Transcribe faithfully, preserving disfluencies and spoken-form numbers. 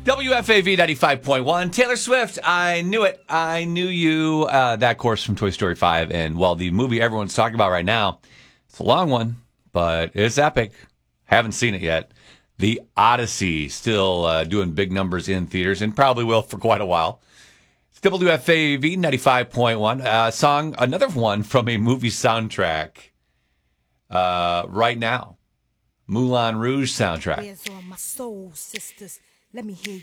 W F A V ninety-five point one. Taylor Swift, I knew it. I knew you. Uh, that course from Toy Story five. And, well, the movie everyone's talking about right now, it's a long one, but it's epic. Haven't seen it yet. The Odyssey, still uh, doing big numbers in theaters and probably will for quite a while. It's W F A V ninety-five point one. Uh, song, another one from a movie soundtrack uh, right now. Moulin Rouge soundtrack. Where's all my soul sisters? Let me hear